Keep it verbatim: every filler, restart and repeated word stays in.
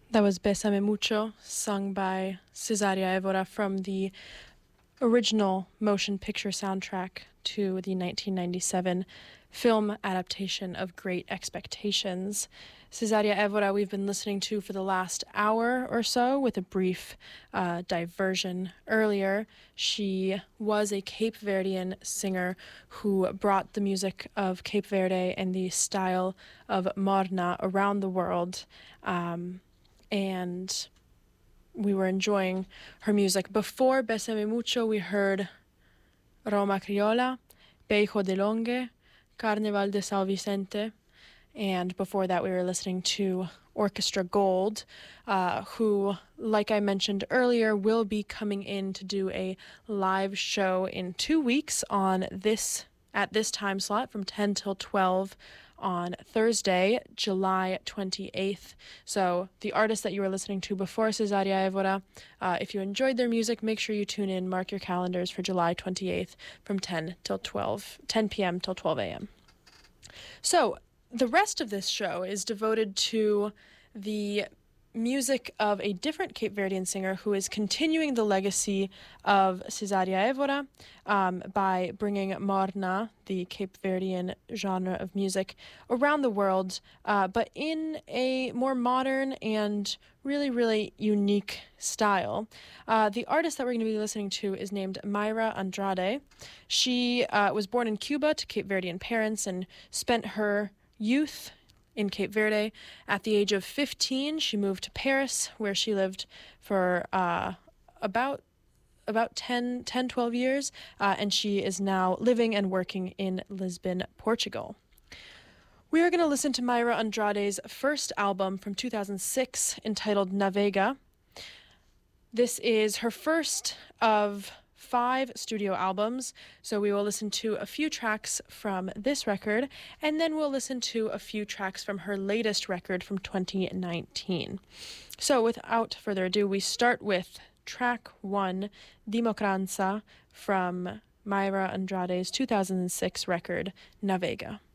That was Bésame Mucho, sung by Cesaria Évora from the original motion picture soundtrack to the nineteen ninety-seven film adaptation of Great Expectations. Cesaria Évora we've been listening to for the last hour or so with a brief uh, diversion earlier. She was a Cape Verdean singer who brought the music of Cape Verde and the style of Morna around the world. Um, and we were enjoying her music. Before Bésame Mucho, we heard Roma Criolla, Beijo de Longue, Carnaval de São Vicente, and before that we were listening to Orchestra Gold, uh, who, like I mentioned earlier, will be coming in to do a live show in two weeks on this at this time slot from ten till twelve on Thursday, July twenty-eighth. So the artist that you were listening to before, Cesaria Évora, uh, if you enjoyed their music, make sure you tune in, mark your calendars for July twenty-eighth from ten till twelve, ten p.m. till twelve a.m. So the rest of this show is devoted to the music of a different Cape Verdean singer who is continuing the legacy of Cesaria Évora um, by bringing Morna, the Cape Verdean genre of music, around the world, uh, but in a more modern and really, really unique style. Uh, the artist that we're going to be listening to is named Mayra Andrade. She uh, was born in Cuba to Cape Verdean parents and spent her youth in Cape Verde. At the age of fifteen, she moved to Paris, where she lived for uh, about about ten, ten, twelve years, uh, and she is now living and working in Lisbon, Portugal. We are going to listen to Mayra Andrade's first album from two thousand six, entitled Navega. This is her first of five studio albums, so we will listen to a few tracks from this record, and then we'll listen to a few tracks from her latest record from twenty nineteen. So without further ado, we start with track one, Dimokranza, from Mayra Andrade's two thousand six record, Navega.